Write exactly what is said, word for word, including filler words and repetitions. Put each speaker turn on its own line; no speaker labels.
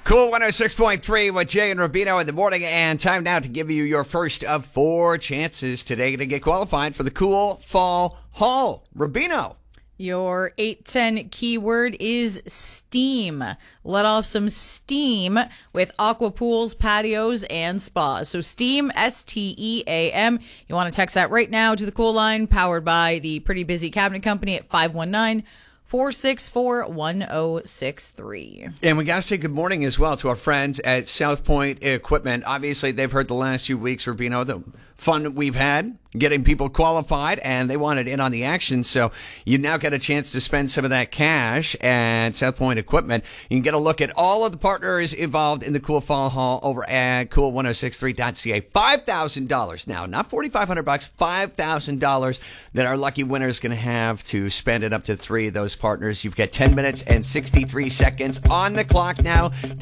Cool one oh six point three with Jay and Rubino in the morning, and time now to give you your first of four chances today to get qualified for the Cool Fall Haul. Rubino.
Your eight ten keyword is steam. Let off some steam with aqua pools, patios, and spas. So steam, S T E A M. You want to text that right now to the Cool Line, powered by the Pretty Busy Cabinet Company at five one nine, four six four, one oh six three.
And we got to say good morning as well to our friends at South Point Equipment. Obviously, they've heard the last few weeks, Rubino, the fun we've had getting people qualified, and they wanted in on the action. So you now get a chance to spend some of that cash at South Point Equipment. You can get a look at all of the partners involved in the Cool Fall Haul over at cool one oh six three dot c a. five thousand dollars now, not forty-five hundred bucks, five thousand dollars that our lucky winner is going to have to spend it up to three of those partners. You've got ten minutes and sixty-three seconds on the clock now.